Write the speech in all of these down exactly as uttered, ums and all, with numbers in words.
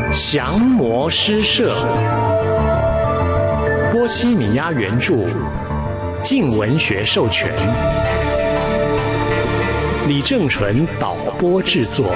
降魔诗社，波西米亚原著，静文学授权，李正淳导播制作。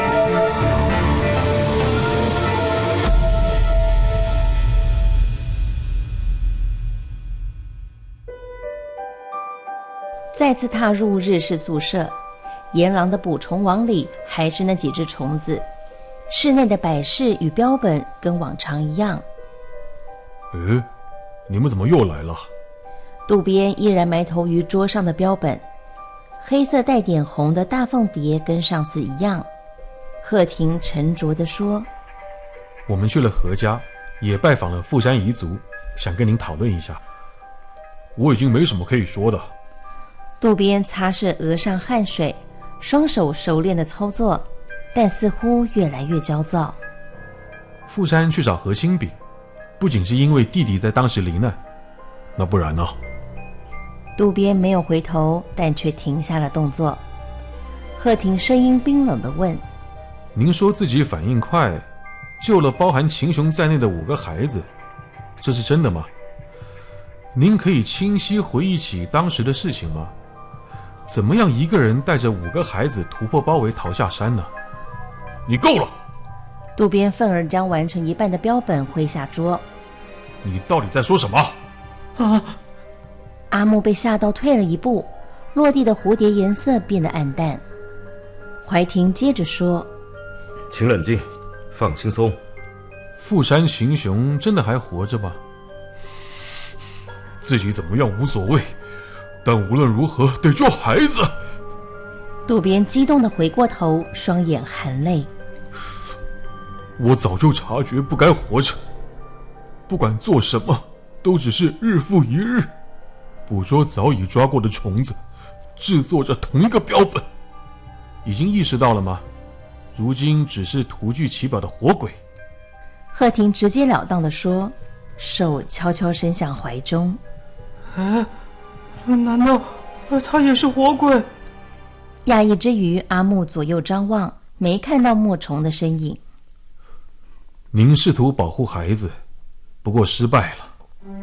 再次踏入日式宿舍，沿廊的捕虫网里还是那几只虫子，室内的摆饰与标本跟往常一样。 诶，你们怎么又来了？ 渡边依然埋头于桌上的标本，黑色带点红的大凤蝶跟上次一样。鹤亭沉着地说： 我们去了何家，也拜访了富山彝族，想跟您讨论一下。我已经没什么可以说的。 渡边擦拭额上汗水，双手熟练地操作，但似乎越来越焦躁。 富山去找何清炳，不仅是因为弟弟在当时罹难，那不然呢？ 渡边没有回头，但却停下了动作。鹤亭声音冰冷地问： 您说自己反应快，救了包含秦雄在内的五个孩子，这是真的吗？您可以清晰回忆起当时的事情吗？怎么样一个人带着五个孩子突破包围逃下山呢？你够了！ 渡边愤而将完成一半的标本挥下桌。 你到底在说什么？ 啊！阿木被吓到退了一步，落地的蝴蝶颜色变得暗淡。怀廷接着说： 请冷静，放轻松。 富山秦雄真的还活着吗？自己怎么样无所谓，但无论如何得救孩子。 渡边激动地回过头，双眼含泪。 我早就察觉不该活着，不管做什么都只是日复一日，捕捉早已抓过的虫子，制作着同一个标本。已经意识到了吗？如今只是徒具其表的活鬼。 鹤亭直截了当地说，手悄悄伸向怀中。 啊，难道他也是活鬼？ 讶异之余，阿木左右张望，没看到墨虫的身影。 您试图保护孩子，不过失败了。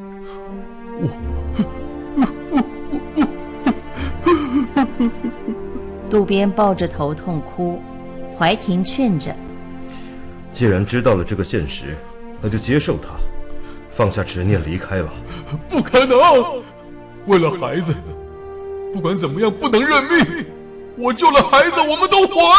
渡边抱着头痛哭，怀廷劝着： 既然知道了这个现实，那就接受它，放下执念离开吧。 不可能！为了孩子，不管怎么样不能认命。我救了孩子，我们都活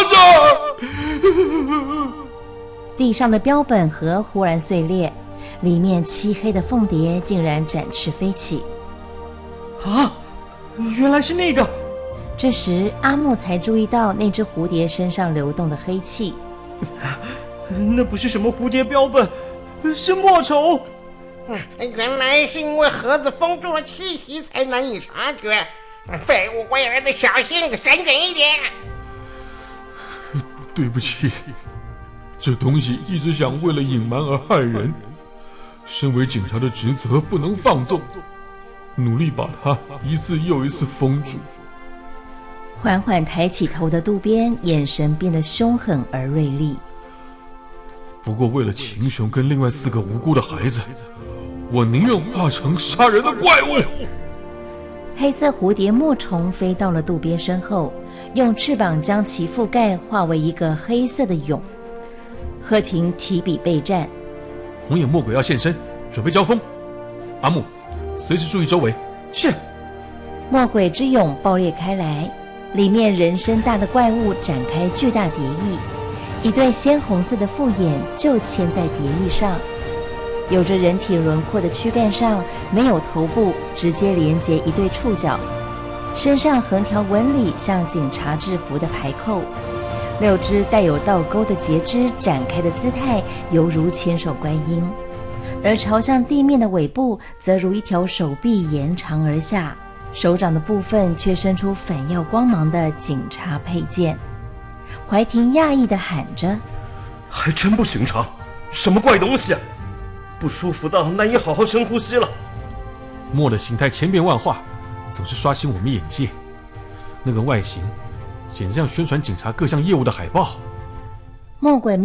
着。 地上的标本盒忽然碎裂，里面漆黑的凤蝶竟然展翅飞起。 啊，原来是那个！ 这时阿木才注意到那只蝴蝶身上流动的黑气。 那不是什么蝴蝶标本，是墨虫。 原来是因为盒子封住了气息才难以察觉。废物龟儿子，小心，闪远一点。 对不起，这东西一直想为了隐瞒而害人，身为警察的职责不能放纵，努力把它一次又一次封住。 缓缓抬起头的渡边眼神变得凶狠而锐利。 不过为了秦雄跟另外四个无辜的孩子，我宁愿化成杀人的怪物。 黑色蝴蝶墨虫飞到了渡边身后，用翅膀将其覆盖，化为一个黑色的蛹。鹤亭提笔备战。 红眼魔鬼要现身，准备交锋。阿木，随时注意周围。 是。 魔鬼之蛹爆裂开来，里面人参大的怪物展开巨大蝶翼，一对鲜红色的复眼就牵在蝶翼上。有着人体轮廓的躯干上没有头部，直接连接一对触角，身上横条纹理像警察制服的排扣，六只带有倒钩的节肢展开的姿态犹如千手观音，而朝向地面的尾部则如一条手臂延长而下，手掌的部分却伸出反耀光芒的警察佩剑。怀廷讶异地喊着： 还真不寻常，什么怪东西啊，不舒服到难以好好深呼吸了。 墨的形态千变万化，总是刷新我们眼界。那个外形简直像宣传警察各项业务的海报。 魔鬼